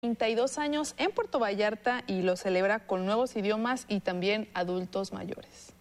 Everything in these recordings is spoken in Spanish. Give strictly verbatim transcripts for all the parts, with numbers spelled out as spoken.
treinta y dos años en Puerto Vallarta y lo celebra con nuevos idiomas y también adultos mayores.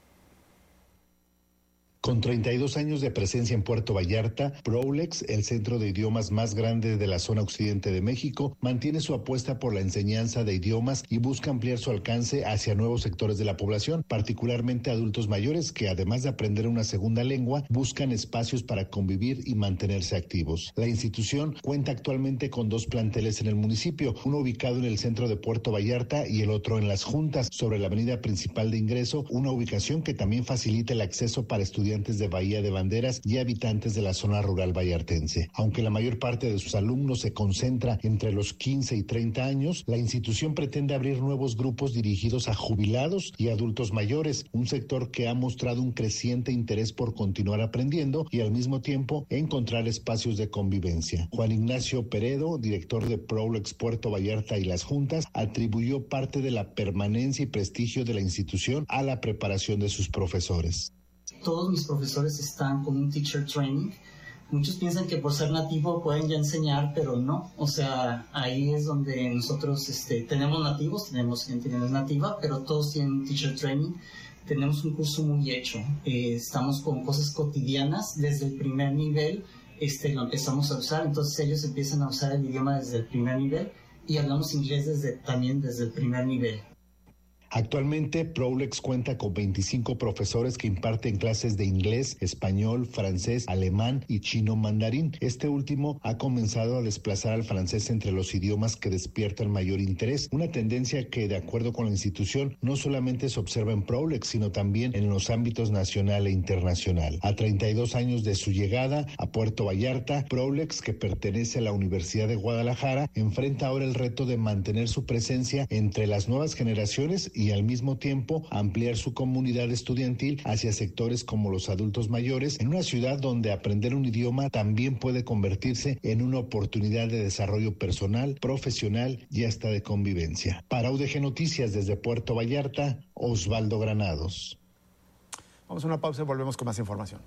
Con treinta y dos años de presencia en Puerto Vallarta, Prolex, el centro de idiomas más grande de la zona occidente de México, mantiene su apuesta por la enseñanza de idiomas y busca ampliar su alcance hacia nuevos sectores de la población, particularmente adultos mayores que, además de aprender una segunda lengua, buscan espacios para convivir y mantenerse activos. La institución cuenta actualmente con dos planteles en el municipio, uno ubicado en el centro de Puerto Vallarta y el otro en Las Juntas, sobre la avenida principal de ingreso, una ubicación que también facilita el acceso para estudiantes de Bahía de Banderas y habitantes de la zona rural vallartense. Aunque la mayor parte de sus alumnos se concentra entre los quince y treinta años, la institución pretende abrir nuevos grupos dirigidos a jubilados y adultos mayores, un sector que ha mostrado un creciente interés por continuar aprendiendo y al mismo tiempo encontrar espacios de convivencia. Juan Ignacio Peredo, director de Prolex Puerto Vallarta y Las Juntas, atribuyó parte de la permanencia y prestigio de la institución a la preparación de sus profesores. Todos mis profesores están con un teacher training. Muchos piensan que por ser nativo pueden ya enseñar, pero no. O sea, ahí es donde nosotros este, tenemos nativos, tenemos gente que no es nativa, pero todos tienen teacher training. Tenemos un curso muy hecho. Eh, estamos con cosas cotidianas desde el primer nivel. Este, lo empezamos a usar, entonces ellos empiezan a usar el idioma desde el primer nivel y hablamos inglés desde, también desde el primer nivel. Actualmente, Prolex cuenta con veinticinco profesores que imparten clases de inglés, español, francés, alemán y chino mandarín. Este último ha comenzado a desplazar al francés entre los idiomas que despiertan mayor interés, una tendencia que, de acuerdo con la institución, no solamente se observa en Prolex, sino también en los ámbitos nacional e internacional. A treinta y dos años de su llegada a Puerto Vallarta, Prolex, que pertenece a la Universidad de Guadalajara, enfrenta ahora el reto de mantener su presencia entre las nuevas generaciones y al mismo tiempo ampliar su comunidad estudiantil hacia sectores como los adultos mayores, en una ciudad donde aprender un idioma también puede convertirse en una oportunidad de desarrollo personal, profesional y hasta de convivencia. Para U D G Noticias desde Puerto Vallarta, Osvaldo Granados. Vamos a una pausa y volvemos con más información.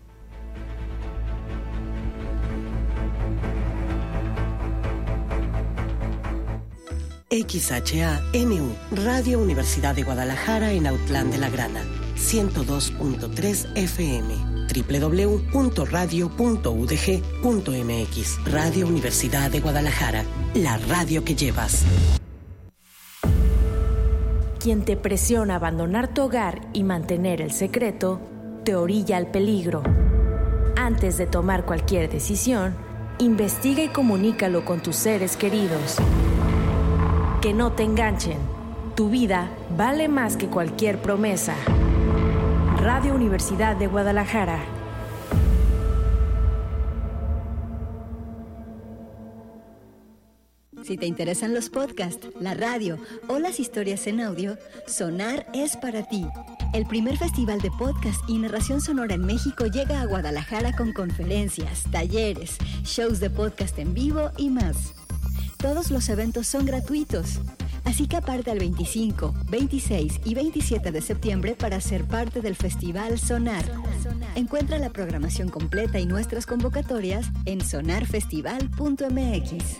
X H A N U, Radio Universidad de Guadalajara en Autlán de la Grana, ciento dos punto tres F M, doble u doble u doble u punto radio punto u d g punto m x. Radio Universidad de Guadalajara, la radio que llevas. Quien te presiona a abandonar tu hogar y mantener el secreto, te orilla al peligro. Antes de tomar cualquier decisión, investiga y comunícalo con tus seres queridos. Que no te enganchen. Tu vida vale más que cualquier promesa. Radio Universidad de Guadalajara. Si te interesan los podcasts, la radio o las historias en audio, Sonar es para ti. El primer festival de podcast y narración sonora en México llega a Guadalajara con conferencias, talleres, shows de podcast en vivo y más. Todos los eventos son gratuitos, así que aparta el veinticinco, veintiséis y veintisiete de septiembre para ser parte del Festival Sonar. Encuentra la programación completa y nuestras convocatorias en sonar festival punto m x.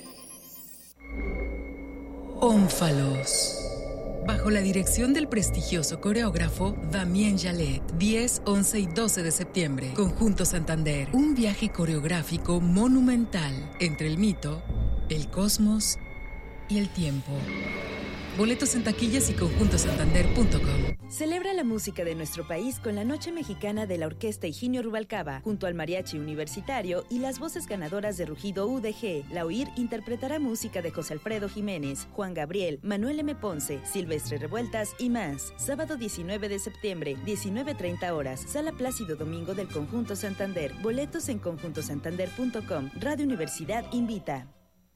Ónfalos. Bajo la dirección del prestigioso coreógrafo Damien Jallet, diez, once y doce de septiembre, Conjunto Santander. Un viaje coreográfico monumental entre el mito, el cosmos y el tiempo. Boletos en taquillas y conjunto santander punto com. Celebra la música de nuestro país con la Noche Mexicana de la Orquesta Higinio Rubalcaba, junto al Mariachi Universitario y las voces ganadoras de Rugido U D G. La O I R interpretará música de José Alfredo Jiménez, Juan Gabriel, Manuel M. Ponce, Silvestre Revueltas y más. Sábado diecinueve de septiembre, diecinueve treinta horas, Sala Plácido Domingo del Conjunto Santander. Boletos en conjunto santander punto com. Radio Universidad invita.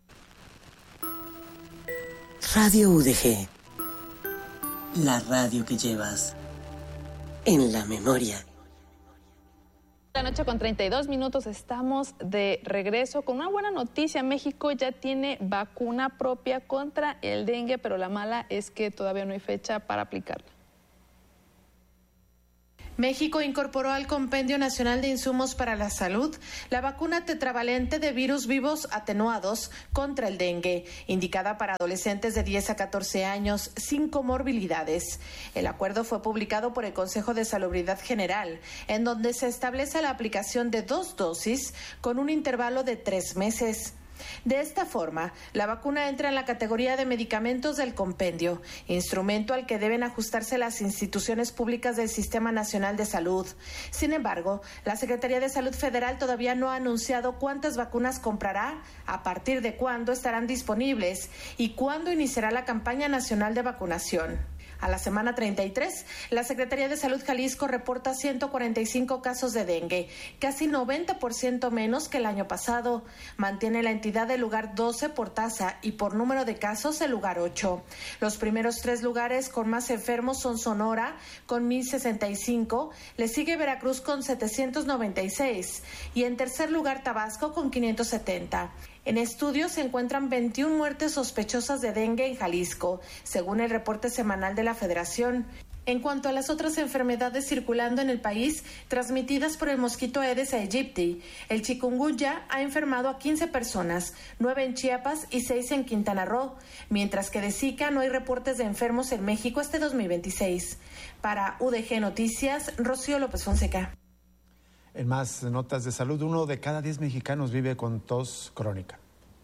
Radio U D G, la radio que llevas en la memoria. La noche con treinta y dos minutos, estamos de regreso con una buena noticia. México ya tiene vacuna propia contra el dengue, pero la mala es que todavía no hay fecha para aplicarla. México incorporó al Compendio Nacional de Insumos para la Salud la vacuna tetravalente de virus vivos atenuados contra el dengue, indicada para adolescentes de diez a catorce años sin comorbilidades. El acuerdo fue publicado por el Consejo de Salubridad General, en donde se establece la aplicación de dos dosis con un intervalo de tres meses. De esta forma, la vacuna entra en la categoría de medicamentos del compendio, instrumento al que deben ajustarse las instituciones públicas del Sistema Nacional de Salud. Sin embargo, la Secretaría de Salud Federal todavía no ha anunciado cuántas vacunas comprará, a partir de cuándo estarán disponibles y cuándo iniciará la campaña nacional de vacunación. A la semana treinta y tres, la Secretaría de Salud Jalisco reporta ciento cuarenta y cinco casos de dengue, casi noventa por ciento menos que el año pasado. Mantiene la entidad el lugar doce por tasa y por número de casos el lugar ocho. Los primeros tres lugares con más enfermos son Sonora, con mil sesenta y cinco, le sigue Veracruz con setecientos noventa y seis y en tercer lugar Tabasco con quinientos setenta. En estudio se encuentran veintiuna muertes sospechosas de dengue en Jalisco, según el reporte semanal de la Federación. En cuanto a las otras enfermedades circulando en el país, transmitidas por el mosquito Aedes aegypti, el chikungunya ha enfermado a quince personas, nueve en Chiapas y seis en Quintana Roo, mientras que de Zika no hay reportes de enfermos en México este dos mil veintiséis. Para U D G Noticias, Rocío López Fonseca. En más notas de salud, uno de cada diez mexicanos vive con tos crónica.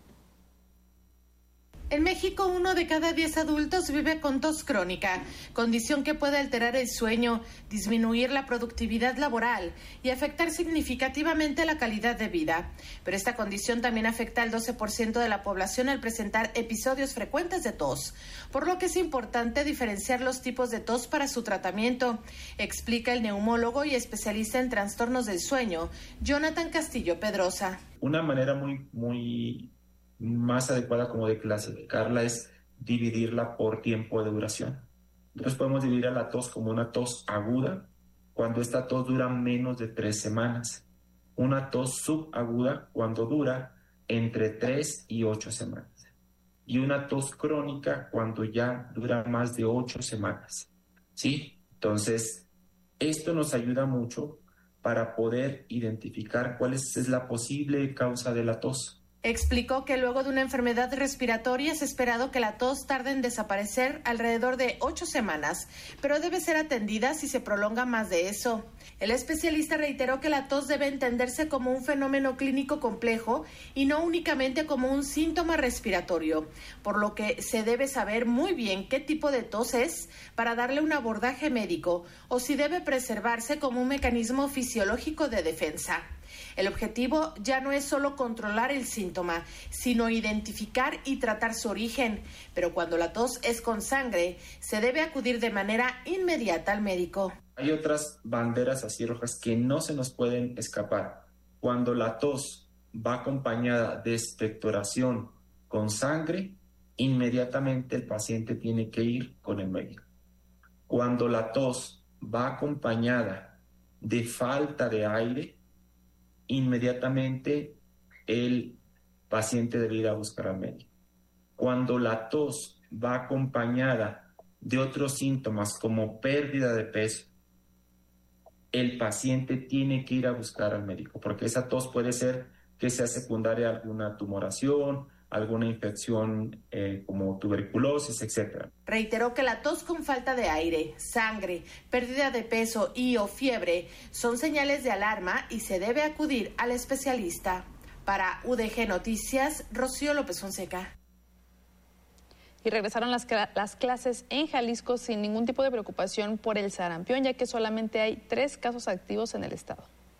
En México, uno de cada diez adultos vive con tos crónica, condición que puede alterar el sueño, disminuir la productividad laboral y afectar significativamente la calidad de vida. Pero esta condición también afecta al doce por ciento de la población al presentar episodios frecuentes de tos, por lo que es importante diferenciar los tipos de tos para su tratamiento, explica el neumólogo y especialista en trastornos del sueño, Jonathan Castillo Pedrosa. Una manera muy, muy más adecuada como de clasificarla es dividirla por tiempo de duración. Entonces podemos dividir a la tos como una tos aguda, cuando esta tos dura menos de tres semanas. Una tos subaguda cuando dura entre tres y ocho semanas. Y una tos crónica cuando ya dura más de ocho semanas. ¿Sí? Entonces, esto nos ayuda mucho para poder identificar cuál es, es la posible causa de la tos. Explicó que luego de una enfermedad respiratoria es esperado que la tos tarde en desaparecer alrededor de ocho semanas, pero debe ser atendida si se prolonga más de eso. El especialista reiteró que la tos debe entenderse como un fenómeno clínico complejo y no únicamente como un síntoma respiratorio, por lo que se debe saber muy bien qué tipo de tos es para darle un abordaje médico o si debe preservarse como un mecanismo fisiológico de defensa. El objetivo ya no es solo controlar el síntoma, sino identificar y tratar su origen. Pero cuando la tos es con sangre, se debe acudir de manera inmediata al médico. Hay otras banderas así rojas que no se nos pueden escapar. Cuando la tos va acompañada de expectoración con sangre, inmediatamente el paciente tiene que ir con el médico. Cuando la tos va acompañada de falta de aire, inmediatamente el paciente debe ir a buscar al médico. Cuando la tos va acompañada de otros síntomas como pérdida de peso, el paciente tiene que ir a buscar al médico, porque esa tos puede ser que sea secundaria a alguna tumoración, alguna infección eh, como tuberculosis, etcétera. Reiteró que la tos con falta de aire, sangre, pérdida de peso y o fiebre son señales de alarma y se debe acudir al especialista. Para U D G Noticias, Rocío López Fonseca. Y regresaron las, las clases en Jalisco sin ningún tipo de preocupación por el sarampión, ya que solamente hay tres casos activos en el estado.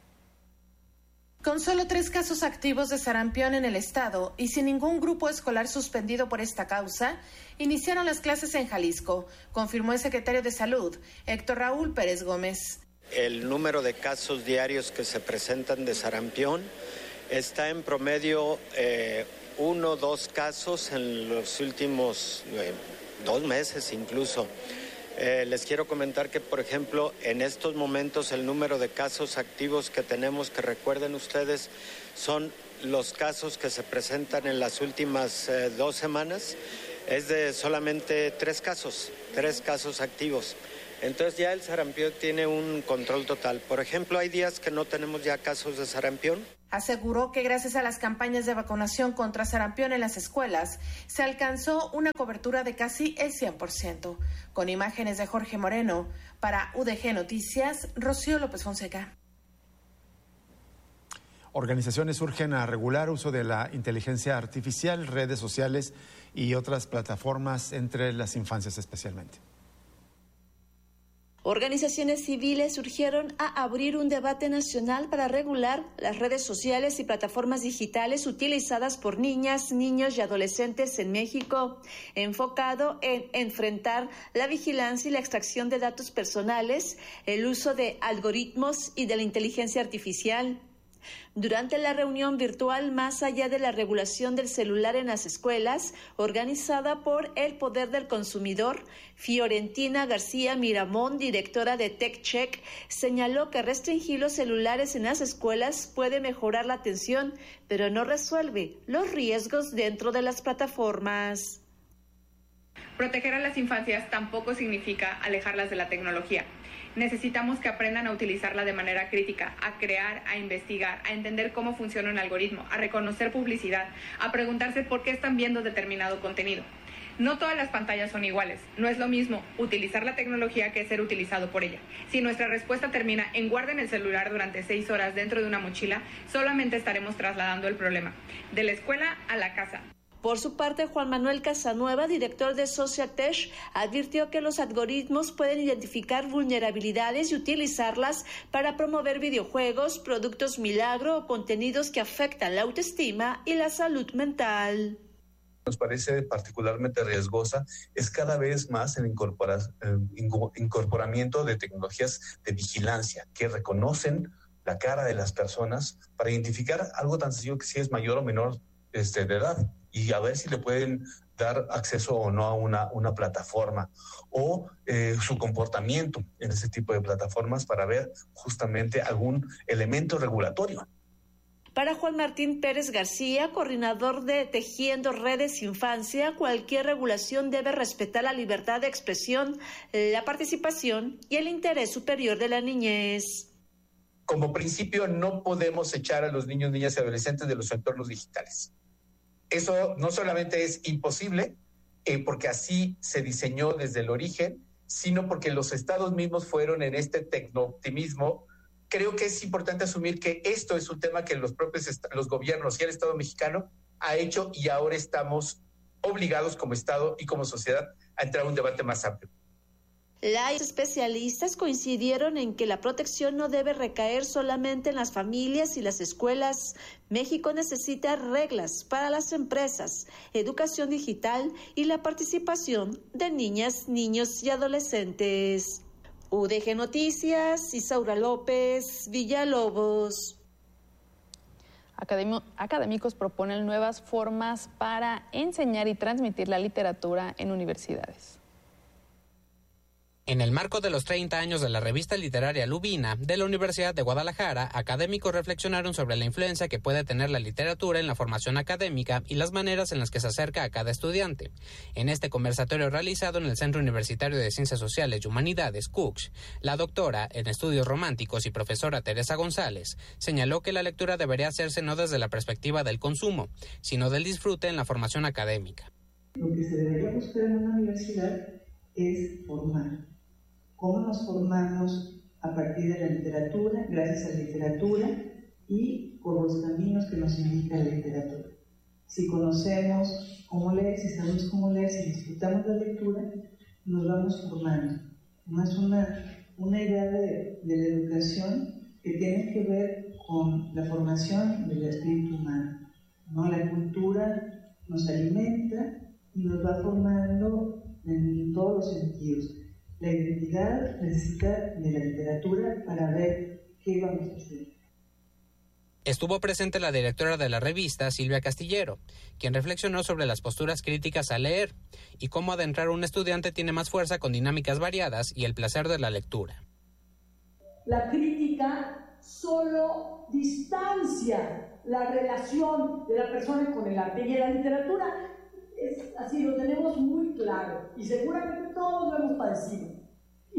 Con solo tres casos activos de sarampión en el estado y sin ningún grupo escolar suspendido por esta causa, iniciaron las clases en Jalisco, confirmó el secretario de Salud, Héctor Raúl Pérez Gómez. El número de casos diarios que se presentan de sarampión está en promedio eh, uno o dos casos en los últimos eh, dos meses incluso. Eh, les quiero comentar que, por ejemplo, en estos momentos el número de casos activos que tenemos, que recuerden ustedes, son los casos que se presentan en las últimas eh, dos semanas, es de solamente tres casos, tres casos activos. Entonces ya el sarampión tiene un control total. Por ejemplo, hay días que no tenemos ya casos de sarampión. Aseguró que gracias a las campañas de vacunación contra sarampión en las escuelas, se alcanzó una cobertura de casi el cien por ciento. Con imágenes de Jorge Moreno, para U D G Noticias, Rocío López Fonseca. Organizaciones urgen a regular uso de la inteligencia artificial, redes sociales y otras plataformas entre las infancias especialmente. Organizaciones civiles urgieron a abrir un debate nacional para regular las redes sociales y plataformas digitales utilizadas por niñas, niños y adolescentes en México, enfocado en enfrentar la vigilancia y la extracción de datos personales, el uso de algoritmos y de la inteligencia artificial. Durante la reunión virtual Más allá de la regulación del celular en las escuelas, organizada por El Poder del Consumidor, Fiorentina García Miramón, directora de TechCheck, señaló que restringir los celulares en las escuelas puede mejorar la atención, pero no resuelve los riesgos dentro de las plataformas. Proteger a las infancias tampoco significa alejarlas de la tecnología. Necesitamos que aprendan a utilizarla de manera crítica, a crear, a investigar, a entender cómo funciona un algoritmo, a reconocer publicidad, a preguntarse por qué están viendo determinado contenido. No todas las pantallas son iguales. No es lo mismo utilizar la tecnología que ser utilizado por ella. Si nuestra respuesta termina en guarden el celular durante seis horas dentro de una mochila, solamente estaremos trasladando el problema de la escuela a la casa. Por su parte, Juan Manuel Casanueva, director de Sociatech, advirtió que los algoritmos pueden identificar vulnerabilidades y utilizarlas para promover videojuegos, productos milagro o contenidos que afectan la autoestima y la salud mental. Nos parece particularmente riesgosa es cada vez más el incorpora, eh, incorporamiento de tecnologías de vigilancia que reconocen la cara de las personas para identificar algo tan sencillo que si es mayor o menor este, de edad, y a ver si le pueden dar acceso o no a una, una plataforma o eh, su comportamiento en ese tipo de plataformas para ver justamente algún elemento regulatorio. Para Juan Martín Pérez García, coordinador de Tejiendo Redes Infancia, cualquier regulación debe respetar la libertad de expresión, la participación y el interés superior de la niñez. Como principio, no podemos echar a los niños, niñas y adolescentes de los entornos digitales. Eso no solamente es imposible, eh, porque así se diseñó desde el origen, sino porque los estados mismos fueron en este tecno-optimismo. Creo que es importante asumir que esto es un tema que los propios est- los gobiernos y el Estado mexicano ha hecho, y ahora estamos obligados como Estado y como sociedad a entrar a un debate más amplio. Los especialistas coincidieron en que la protección no debe recaer solamente en las familias y las escuelas. México necesita reglas para las empresas, educación digital y la participación de niñas, niños y adolescentes. U D G Noticias, Isaura López, Villalobos. Académicos proponen nuevas formas para enseñar y transmitir la literatura en universidades. En el marco de los treinta años de la revista literaria Lubina de la Universidad de Guadalajara, académicos reflexionaron sobre la influencia que puede tener la literatura en la formación académica y las maneras en las que se acerca a cada estudiante. En este conversatorio realizado en el Centro Universitario de Ciencias Sociales y Humanidades, C U C S, la doctora en Estudios Románticos y profesora Teresa González señaló que la lectura debería hacerse no desde la perspectiva del consumo, sino del disfrute en la formación académica. Lo que se debería buscar en una universidad es formar. ¿Cómo nos formamos a partir de la literatura, gracias a la literatura y por los caminos que nos indica la literatura? Si conocemos cómo leer, si sabemos cómo leer, si disfrutamos la lectura, nos vamos formando. No es una, una idea de, de la educación que tiene que ver con la formación del espíritu humano, ¿no? La cultura nos alimenta y nos va formando en todos los sentidos. La identidad necesita de la literatura para ver qué vamos a hacer. Estuvo presente la directora de la revista, Silvia Castillero, quien reflexionó sobre las posturas críticas al leer y cómo adentrar a un estudiante tiene más fuerza con dinámicas variadas y el placer de la lectura. La crítica solo distancia la relación de la persona con el arte, y en la literatura es así, lo tenemos muy claro y seguramente todos lo hemos padecido. Y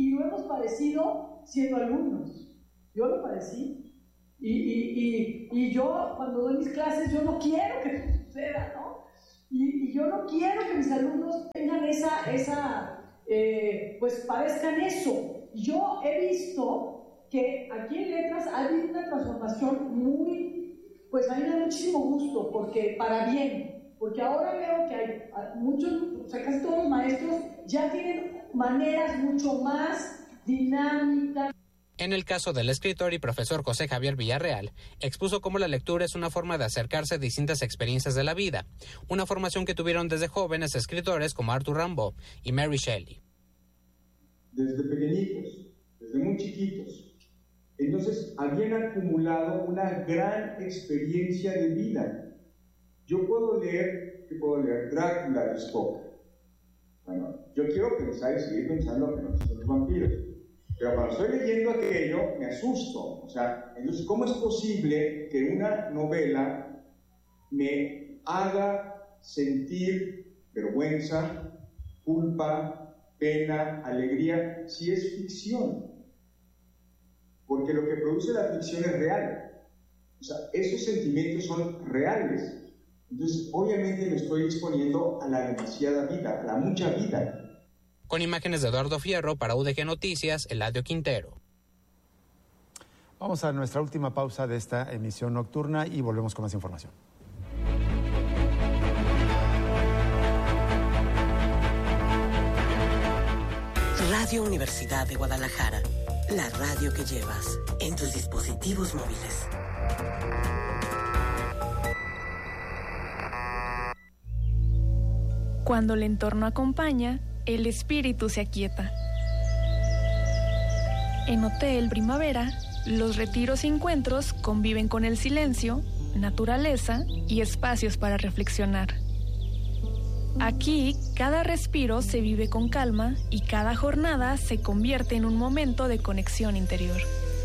y lo hemos padecido siendo alumnos. Yo lo padecí. Y, y, y, y yo, cuando doy mis clases, yo no quiero que eso suceda, ¿no? Y, y yo no quiero que mis alumnos tengan esa, esa eh, pues padezcan eso. Y yo he visto que aquí en Letras ha habido una transformación muy, pues a mí me da muchísimo gusto, porque para bien, porque ahora veo que hay muchos, o sea, casi todos los maestros ya tienen maneras mucho más dinámicas. En el caso del escritor y profesor José Javier Villarreal, expuso cómo la lectura es una forma de acercarse a distintas experiencias de la vida, una formación que tuvieron desde jóvenes escritores como Arthur Rimbaud y Mary Shelley. Desde pequeñitos, desde muy chiquitos, entonces habían acumulado una gran experiencia de vida. Yo puedo leer, ¿qué puedo leer? Drácula de Stoker. Bueno, yo quiero pensar y seguir pensando que no son los vampiros. Pero cuando estoy leyendo aquello, me asusto. O sea, entonces, ¿cómo es posible que una novela me haga sentir vergüenza, culpa, pena, alegría, si es ficción? Porque lo que produce la ficción es real. O sea, esos sentimientos son reales. Entonces, obviamente me estoy exponiendo a la demasiada vida, a la mucha vida. Con imágenes de Eduardo Fierro para U D G Noticias, Eladio Quintero. Vamos a nuestra última pausa de esta emisión nocturna y volvemos con más información. Radio Universidad de Guadalajara, la radio que llevas en tus dispositivos móviles. Cuando el entorno acompaña, el espíritu se aquieta. En Hotel Primavera, los retiros y encuentros conviven con el silencio, naturaleza y espacios para reflexionar. Aquí, cada respiro se vive con calma y cada jornada se convierte en un momento de conexión interior.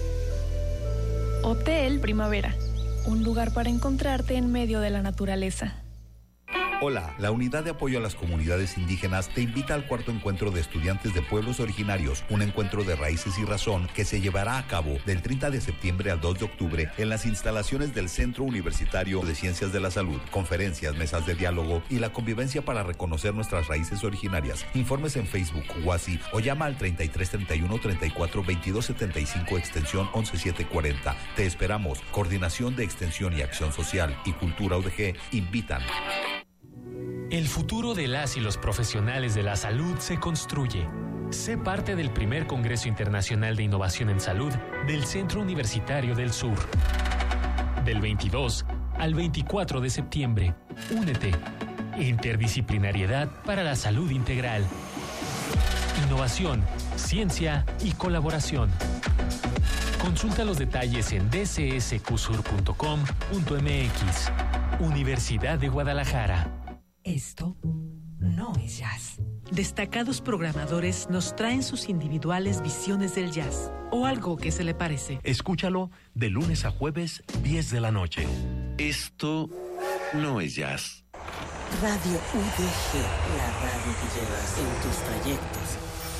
Hotel Primavera, un lugar para encontrarte en medio de la naturaleza. Hola, la Unidad de Apoyo a las Comunidades Indígenas te invita al cuarto encuentro de estudiantes de pueblos originarios, un encuentro de raíces y razón que se llevará a cabo del treinta de septiembre al dos de octubre en las instalaciones del Centro Universitario de Ciencias de la Salud, conferencias, mesas de diálogo y la convivencia para reconocer nuestras raíces originarias. Informes en Facebook, WhatsApp o llama al treinta y tres treinta y uno treinta y cuatro veintidós setenta y cinco extensión once setecientos cuarenta. Te esperamos. Coordinación de Extensión y Acción Social y Cultura U D G invitan. El futuro de las y los profesionales de la salud se construye. Sé parte del primer Congreso Internacional de Innovación en Salud del Centro Universitario del Sur. Del veintidós al veinticuatro de septiembre. Únete. Interdisciplinariedad para la salud integral. Innovación, ciencia y colaboración. Consulta los detalles en d c s q sur punto com punto m x. Universidad de Guadalajara. Esto no es jazz. Destacados programadores nos traen sus individuales visiones del jazz, o algo que se le parece. Escúchalo de lunes a jueves, diez de la noche. Esto no es jazz. Radio U D G, la radio que llevas en tus trayectos.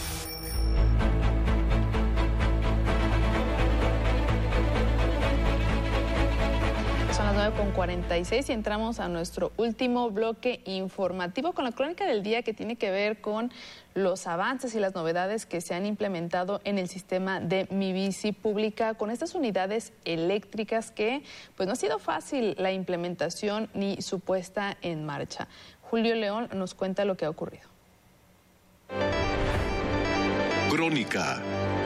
Son las nueve con cuarenta y seis y entramos a nuestro último bloque informativo con la crónica del día, que tiene que ver con los avances y las novedades que se han implementado en el sistema de Mi Bici Pública con estas unidades eléctricas que pues no ha sido fácil la implementación ni su puesta en marcha. Julio León nos cuenta lo que ha ocurrido. Crónica